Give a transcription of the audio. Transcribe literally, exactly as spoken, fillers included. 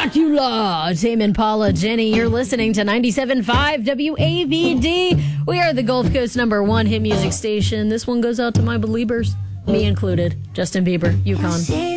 Dracula, Tame Impala, Jenny. You're listening to ninety-seven point five W A V D. We are the Gulf Coast number one hit music station. This one goes out to my believers, me included. Justin Bieber, Yukon.